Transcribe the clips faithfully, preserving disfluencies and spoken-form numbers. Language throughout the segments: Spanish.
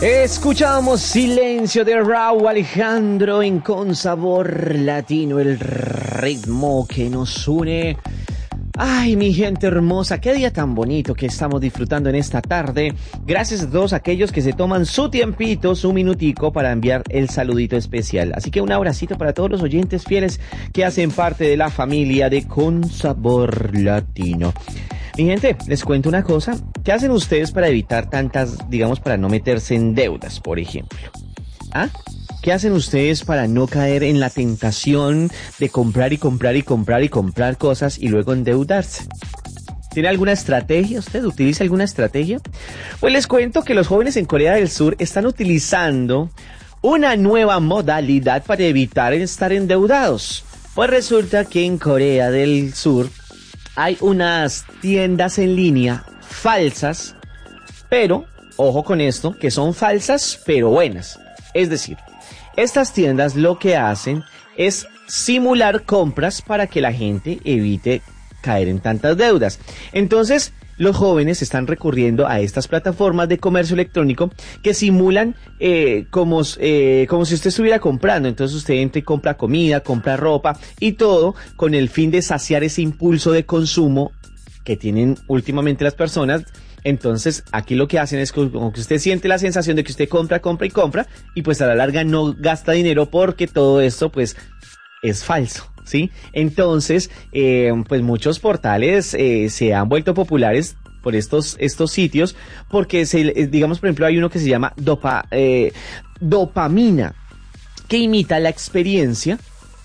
Escuchamos Silencio de Rauw Alejandro en Con Sabor Latino, el ritmo que nos une. Ay, mi gente hermosa, qué día tan bonito que estamos disfrutando en esta tarde. Gracias a todos aquellos que se toman su tiempito, su minutico para enviar el saludito especial. Así que un abracito para todos los oyentes fieles que hacen parte de la familia de Con Sabor Latino. Mi gente, les cuento una cosa. ¿Qué hacen ustedes para evitar tantas, digamos, para no meterse en deudas, por ejemplo? ¿Ah? ¿Qué hacen ustedes para no caer en la tentación de comprar y comprar y comprar y comprar cosas y luego endeudarse? ¿Tiene alguna estrategia? ¿Usted utiliza alguna estrategia? Pues les cuento que los jóvenes en Corea del Sur están utilizando una nueva modalidad para evitar estar endeudados. Pues resulta que en Corea del Sur hay unas tiendas en línea falsas, pero, ojo con esto, que son falsas pero buenas. Es decir, estas tiendas lo que hacen es simular compras para que la gente evite caer en tantas deudas. Entonces, los jóvenes están recurriendo a estas plataformas de comercio electrónico que simulan eh, como, eh, como si usted estuviera comprando. Entonces usted entra y compra comida, compra ropa y todo con el fin de saciar ese impulso de consumo que tienen últimamente las personas. Entonces, aquí lo que hacen es como que usted siente la sensación de que usted compra, compra y compra, y pues a la larga no gasta dinero porque todo esto pues es falso, ¿sí? Entonces, eh, pues muchos portales eh, se han vuelto populares por estos, estos sitios, porque se, digamos, por ejemplo, hay uno que se llama dopa, eh, dopamina, que imita la experiencia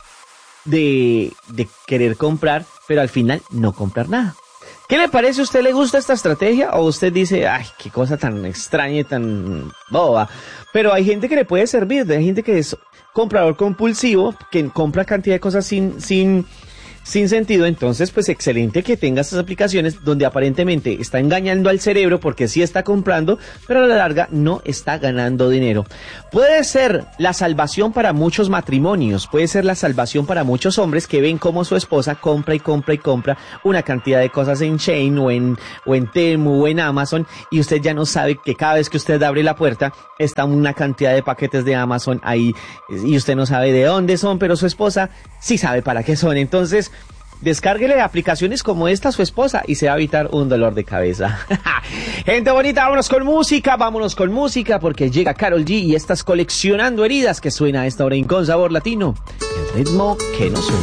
de, de querer comprar, pero al final no comprar nada. ¿Qué le parece? ¿A usted le gusta esta estrategia? ¿O usted dice, ay, qué cosa tan extraña y tan boba? Pero hay gente que le puede servir, hay gente que es comprador compulsivo, que compra cantidad de cosas sin, sin, sin sentido. Entonces, pues excelente que tenga estas aplicaciones donde aparentemente está engañando al cerebro porque sí está comprando, pero a la larga no está ganando dinero. Puede ser la salvación para muchos matrimonios, puede ser la salvación para muchos hombres que ven cómo su esposa compra y compra y compra una cantidad de cosas en Shein o en, o en Temu o en Amazon, y usted ya no sabe que cada vez que usted abre la puerta está una cantidad de paquetes de Amazon ahí y usted no sabe de dónde son, pero su esposa sí sabe para qué son. Entonces, descárguele aplicaciones como esta a su esposa y se va a evitar un dolor de cabeza. Gente bonita, vámonos con música, vámonos con música, porque llega Karol G y estás coleccionando heridas, que suena a esta hora en Con Sabor Latino. El ritmo que nos une.